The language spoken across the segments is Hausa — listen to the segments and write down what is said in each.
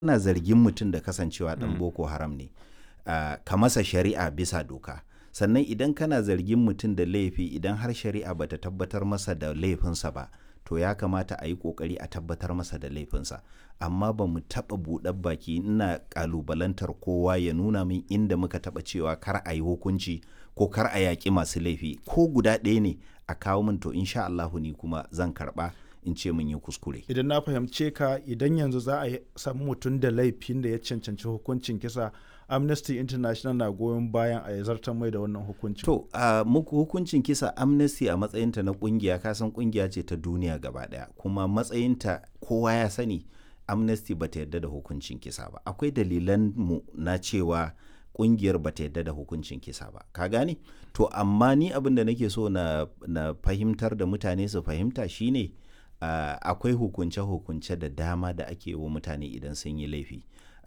kana zargin mutum da kasancewa ɗan Boko Haram ne, ka masa shari'a bisa doka. Sannan idan kana zargin mutum da laifi, idan har shari'a bata tabbatar masa da laifinsa ba, to ya kamata a yi ƙoƙari a tabbatar masa da laifinsa. Amma ba mu taɓa buɗar baki ina ƙalubalantar kowa ya nuna min inda muka taɓa cewa kar a yi hukunci ko kar a yaƙi masu laifi, ko guda ɗaya ne a kawo min, to insha Allahu ni kuma zan karɓa in ce mun yi kuskure. Idan na fahimce ka, idan yanzu za a samu mutum da laifin da ya cancanci hukuncin kisa, Amnesty International na goyon bayan a zartar mai da wannan hukuncin. To, muku hukuncin kisa, Amnesty a matsayinta na kungiya, kasan kungiya ce ta duniya gaba daya, kuma matsayinta kowa ya sani, Amnesty bata yarda da hukuncin kisa ba. Akwai dalilan mu na cewa kungiyar bata yarda da hukuncin kisa ba, ka gane? To amma ni abin da nake so na fahimtar da mutane su fahimta shine akwai hukunce-hukunce da dama da ake wa mutane idan sun yi laifi.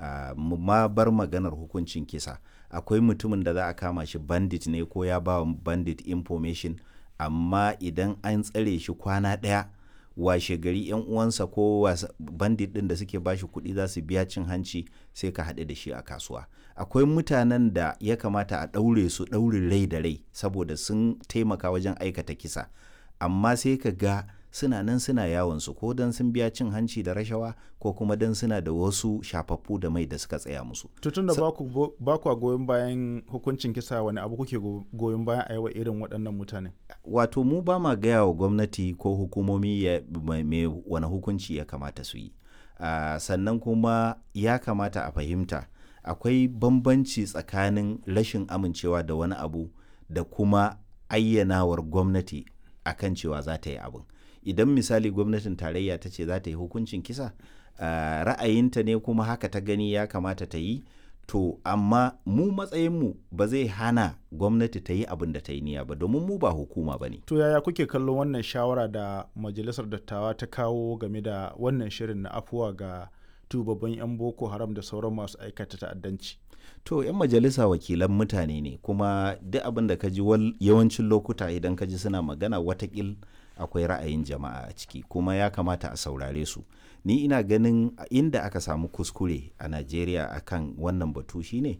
Ma bar maganar hukuncin kisa, akwai mutumin da za a kama shi bandit ne ko ya ba wa bandit information, amma idan an tsare shi kwana ɗaya, washe gari yan uwansa ko bandit ɗin da suke bashi kuɗi za su biya cin hanci, sai ka haɗu da shi a kasuwa. Akwai mutanen da ya kamata a ɗaure su ɗaurin rai da rai saboda sun taimaka wajen aikata kisa, amma sai ka ga suna nan suna yawonsu, ko don sun biya cin hanci da rashawa, ko kuma don suna da wasu shafaffu da mai da suka tsaya musu. Tutun da ba ku goyon bayan hukuncin kisa, wani abu kuke goyon bayan a yawa irin waɗannan mutane? Wato mu ba ma gaya wa gwamnati ko hukumomi wani hukunci ya kamata su yi. Sannan kuma ya kamata a fahimta akwai bambanci tsakanin rashin amincewa da wani abu da kuma ayyanawar gwamnati akan cewa za ta yi abin. Idan misali gwamnatin tarayya ta ce za ta yi hukuncin kisa, ra'ayinta ne kuma haka ta gani ya kamata ta yi, to amma mu matsayinmu ba zai hana gwamnati ta yi abin da ta yi niyya ba, domin mu ba hukuma ba ne. To yaya kuke kallon wannan shawara da majalisar dattawa ta kawo game da wannan shirin na afuwa ga tubabbin 'yan Boko Haram da sauran masu aikata ta'addanci? To 'yan majalisa wakilan mutane ne, kuma duk abin da ka ji yawancin lokuta idan ka ji suna magana, watakil akwai ra'ayin jama'a a ciki, kuma ya kamata a saurare su. Ni ina ganin inda aka samu kuskure a Najeriya akan wannan batu shine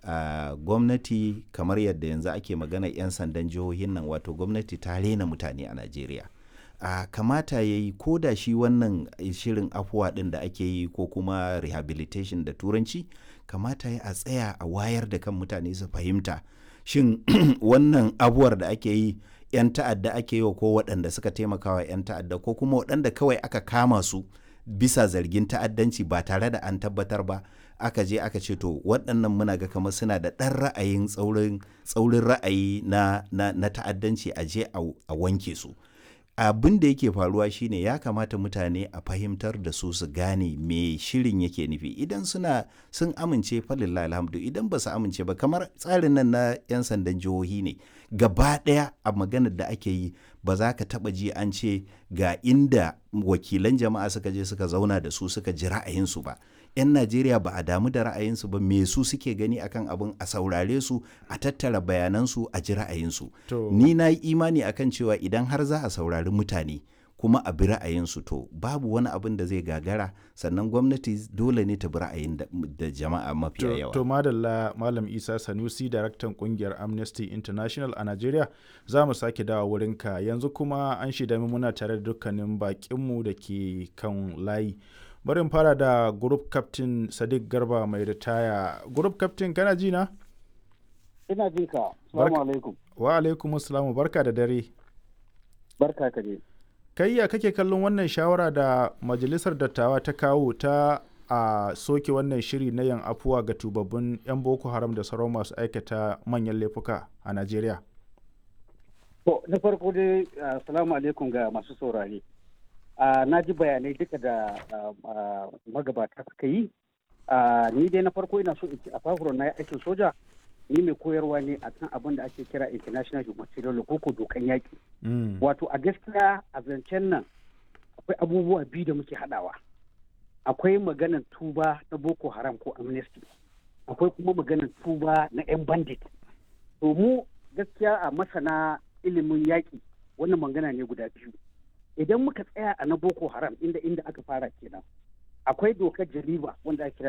gwamnati, kamar yadda yanzu ake magana 'yan sandan jihohin nan, wato gwamnati ta rena mutane a Najeriya. Kamata ya yi ko da shi wannan shirin afuwa ɗin da ake yi, ko kuma rehabilitation da turanci, kamata ya a tsaya a wayar da kan mutane su fahimta shin wannan abuwar da ake yi 'yan ta'adda ake yi wa, ko waɗanda suka taimaka wa 'yan ta'adda, ko kuma waɗanda kawai aka kama su bisa zargin ta'addanci ba tare da an tabbatar ba, aka je aka ce to waɗannan muna ga kamar suna da ɗan ra'ayin tsaurin ra'ayi na ta'addanci, a je a wanke su. Abin da yake faruwa shine ya kamata mutane a fahimtar da su gane me shirin yake nufi. Idan sun amince, falillahi alhamdu. Idan ba su amince ba, kamar tsarin nan na 'yan sandan jihohi ne, gaba ɗaya a maganar da ake yi ba za ka taɓa ji an ce ga inda wakilan jama'a suka je suka zauna da su suka ji ra'ayinsu ba. 'Yan Najeriya ba a damu da ra'ayinsu ba, me su suke gani akan abin, a saurare su, a tattara bayanansu, a ji ra'ayinsu. Ni na yi imani akan cewa idan har za a saurari mutane kuma a bi ra'ayinsu, to babu wani abin da zai gagara. Sannan gwamnati dole ne ta bi ra'ayin da jama'a mafiya yawa. To madalla, Malam Isa Sanusi, daraktan kungiyar Amnesty International a Najeriya, za mu sake dawo wurinka. Yanzu kuma an shida muna tare da dukkanin bakinmu da ke kan layi. Bari fara da Group Captain Sadiq Garba mai ritaya. Group Captain, kana ji na? Ina jin ka. Assalamu alaikum. Wa alaikum assalam, barka da dare. Barka ka je. Kai ya kake kallon wannan shawara da majalisar dattawa ta kawo ta a soke wannan shiri na yin afuwa ga tubabbin 'yan Boko Haram da sauran masu aikata manyan laifuka a Najeriya? To, na farko dai assalamu alaikum ga masu saurare. Na ji bayanai duka da magabata suka yi. Ni dai na farko ina so in ci a fafuron na aikin soja, ni mai koyarwa ne a kan abin da ake kira international humanitarian law, ko dokan yaƙi. Wato a gaskiya a zancen nan akwai abubuwa biyu da muke haɗawa. Akwai maganar tuba na Boko Haram ko Amnesty, akwai kuma maganar tuba na 'yan bandit. To mu gaskiya a masana ilimin yaƙi, wannan magana ne guda biyu. Idan muka tsaya a na Boko Haram inda aka fara kenan, akwai dokar Geneva wanda ake kira